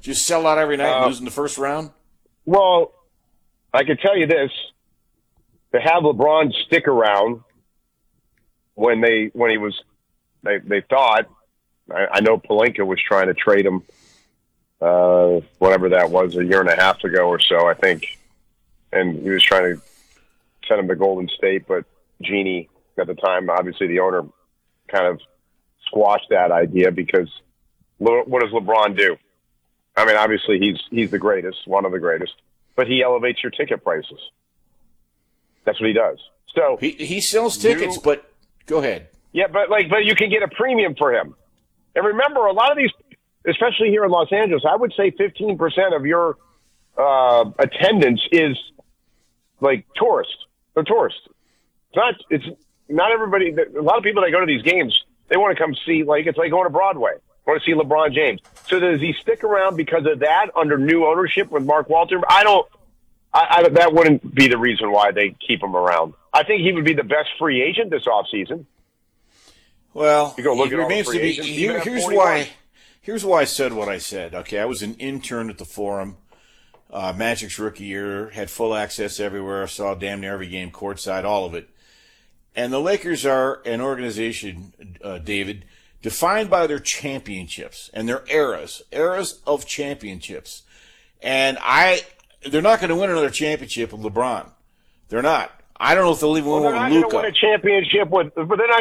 Just sell out every night and lose in the first round? Well, I can tell you this: to have LeBron stick around when they thought, I know Pelinka was trying to trade him, whatever that was, a year and a half ago or so, I think, and he was trying to send him to Golden State, but Jeannie at the time, obviously the owner, kind of squashed that idea because what does LeBron do? I mean, obviously he's the greatest, one of the greatest, but he elevates your ticket prices. That's what he does. So he sells tickets, but go ahead. Yeah, but you can get a premium for him. And remember, a lot of these, especially here in Los Angeles, I would say 15% of your attendance is like tourists. They're tourists. It's not everybody. A lot of people that go to these games, they want to come see, it's like going to Broadway. Want to see LeBron James. So does he stick around because of that under new ownership with Mark Walter? That wouldn't be the reason why they keep him around. I think he would be the best free agent this offseason. Well, you go look it at all remains the to free be. agents, Here's why I said what I said. Okay, I was an intern at the Forum. Magic's rookie year, had full access everywhere. Saw damn near every game courtside, all of it. And the Lakers are an organization, David, defined by their championships and their eras of championships. And they're not going to win another championship with LeBron. They're not. I don't know if they'll even win with Luka. They're not going to win a championship with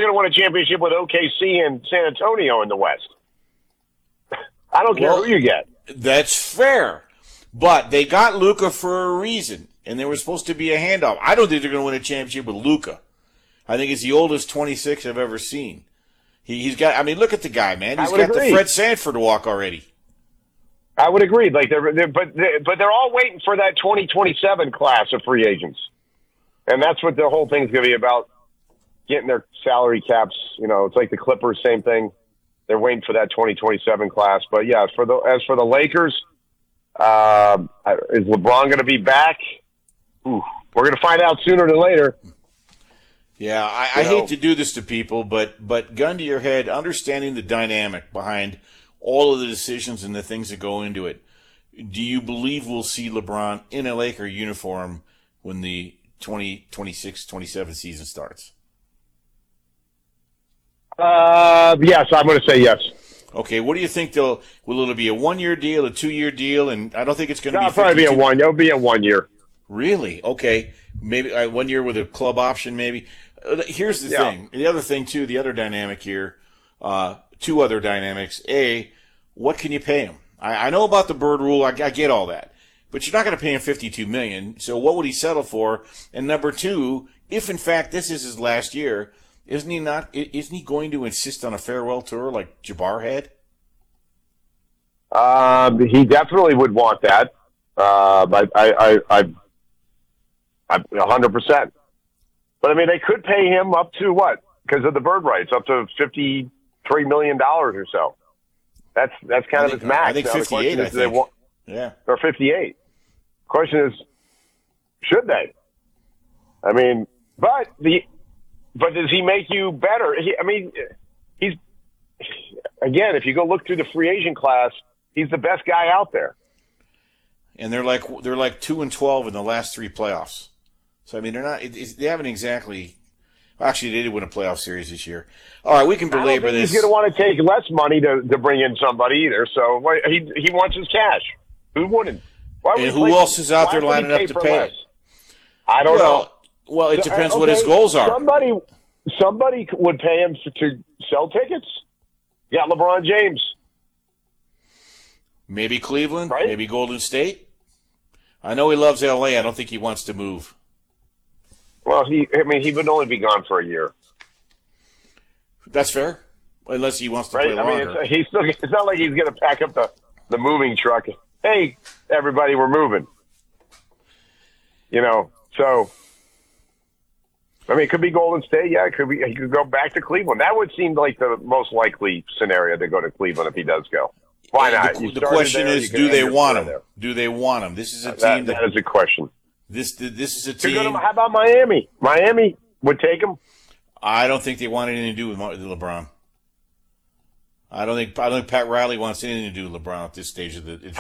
OKC and San Antonio in the West. I don't care who you get. That's fair. But they got Luka for a reason, and there was supposed to be a handoff. I don't think they're going to win a championship with Luka. I think he's the oldest 26 I've ever seen. He's got. I mean, look at the guy, man. He's got the Fred Sanford walk already. I would agree. But they're all waiting for that 2027 class of free agents, and that's what the whole thing's going to be about. Getting their salary caps. It's like the Clippers, same thing. They're waiting for that 2027 class. But yeah, as for the Lakers, is LeBron going to be back? Ooh, we're going to find out sooner than later. Yeah, I hate to do this to people, but gun to your head, understanding the dynamic behind all of the decisions and the things that go into it, do you believe we'll see LeBron in a Laker uniform when the 2026-27 season starts? Yes, I'm going to say yes. Okay, what do you think? Will it be a 1-year deal, a 2-year deal? And I don't think it's going to be. It'll probably be It'll be a 1 year. Really? Okay, maybe 1 year with a club option, maybe. Here's the thing. The other thing, too, the other dynamic here, two other dynamics. A, what can you pay him? I know about the Bird rule. I get all that. But you're not going to pay him $52 million. So what would he settle for? And number two, if, in fact, this is his last year, isn't he going to insist on a farewell tour like Jabbar had? He definitely would want that. I 100%. But I mean, they could pay him up to what? Because of the bird rights, up to $53 million or so. That's kind of his max. I think 58. I think. Or 58. Question is, should they? I mean, but does he make you better? He's again. If you go look through the free agent class, he's the best guy out there. And they're like 2-12 in the last 3 playoffs. So I mean, they haven't exactly. Actually, they did win a playoff series this year. All right, we can belabor this. He's going to want to take less money to bring in somebody either. So he wants his cash. Who wouldn't? Who else is out there lining up to pay it? I don't know. Well, it depends what his goals are. Somebody would pay him to sell tickets. Yeah, LeBron James. Maybe Cleveland. Right? Maybe Golden State. I know he loves L.A. I don't think he wants to move. Well, he would only be gone for a year. That's fair, unless he wants to play longer. I mean, it's not like he's going to pack up the moving truck. Hey, everybody, we're moving. So I mean, it could be Golden State. Yeah, it could be. He could go back to Cleveland. That would seem like the most likely scenario to go to Cleveland if he does go. Why not? The question is, do they want him? Do they want him? This is a team that is a question. This is a team. How about Miami? Miami would take him. I don't think they want anything to do with LeBron. I don't think Pat Riley wants anything to do with LeBron at this stage of the.